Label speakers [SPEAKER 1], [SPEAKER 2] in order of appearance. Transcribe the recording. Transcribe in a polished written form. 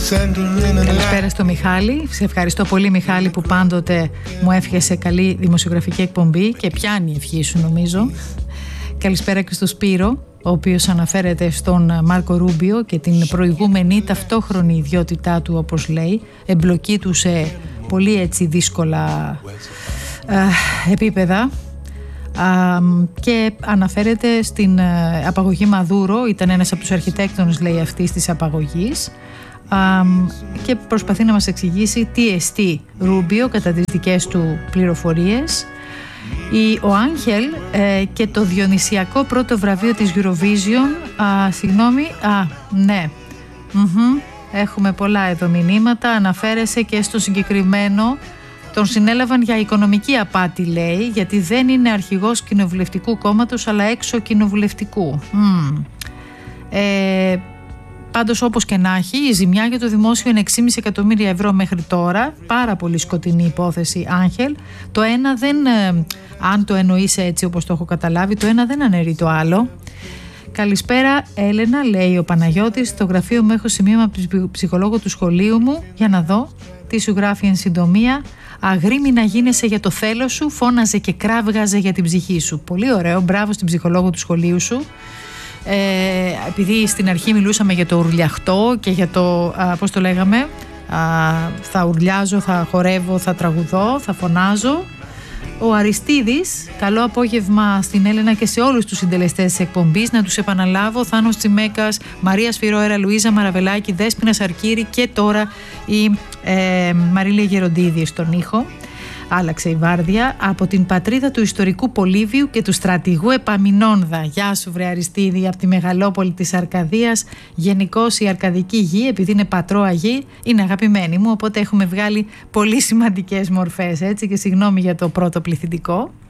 [SPEAKER 1] Καλησπέρα στο Μιχάλη. Σε ευχαριστώ πολύ, Μιχάλη, που πάντοτε μου εύχεσαι καλή δημοσιογραφική εκπομπή και πιάνει η ευχή σου, νομίζω. Καλησπέρα και στο Σπύρο, ο οποίος αναφέρεται στον Μάρκο Ρούμπιο και την προηγούμενη ταυτόχρονη ιδιότητά του, όπως λέει, εμπλοκή του σε πολύ έτσι δύσκολα επίπεδα, και αναφέρεται στην απαγωγή Μαδούρο. Ήταν ένας από τους αρχιτέκτονες, λέει, αυτής της απαγωγής, και προσπαθεί να μας εξηγήσει τι εστί Ρούμπιο κατά τις δικές του πληροφορίες. Ο Άγχελ και το διονυσιακό πρώτο βραβείο της Eurovision. Ναι. Έχουμε πολλά εδώ μηνύματα. Αναφέρεσαι και στο συγκεκριμένο. Τον συνέλαβαν για οικονομική απάτη, λέει, γιατί δεν είναι αρχηγός κοινοβουλευτικού κόμματος αλλά έξω κοινοβουλευτικού. Πάντως, όπως και να έχει, η ζημιά για το δημόσιο είναι 6,5 εκατομμύρια ευρώ μέχρι τώρα. Πάρα πολύ σκοτεινή υπόθεση, Άγχελ. Το ένα δεν, αν το εννοείς έτσι όπως το έχω καταλάβει, το ένα δεν αναιρεί το άλλο. Καλησπέρα, Έλενα, λέει ο Παναγιώτης. Στο γραφείο μου έχω σημείωμα από τον ψυχολόγο του σχολείου μου. Για να δω τι σου γράφει εν συντομία. Αγρίμη να γίνεσαι για το θέλω σου, φώναζε και κράβγαζε για την ψυχή σου. Πολύ ωραίο, μπράβο στην ψυχολόγο του σχολείου σου. Επειδή στην αρχή μιλούσαμε για το ουρλιαχτό και για το, πώς το λέγαμε, θα ουρλιάζω, θα χορεύω, θα τραγουδώ, θα φωνάζω. Ο Αριστίδης, καλό απόγευμα στην Έλενα και σε όλους τους συντελεστές της εκπομπής. Να τους επαναλάβω: Θάνος Τσιμέκας, Μαρία Σφυρόερα, Λουίζα Μαραβελάκη, Δέσποινα Σαρκύρη και τώρα η Μαρίλια Γεροντίδη στον ήχο. Άλλαξε η βάρδια. Από την πατρίδα του ιστορικού Πολύβιου και του στρατηγού Επαμινόνδα. Γεια σου, βρε Αριστίδη, από τη μεγαλόπολη της Αρκαδίας. Γενικώς η αρκαδική γη, επειδή είναι πατρόα γη, είναι αγαπημένη μου, οπότε έχουμε βγάλει πολύ σημαντικές μορφές, έτσι, και συγγνώμη για το πρώτο πληθυντικό.